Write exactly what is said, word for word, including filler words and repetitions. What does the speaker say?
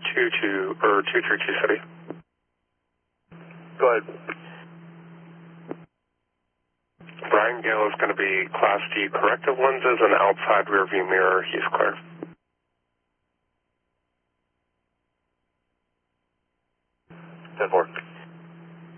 two two, or two three two City. Go ahead. Brian Gale is going to be Class D corrective lenses and outside rear view mirror. He's clear. ten four.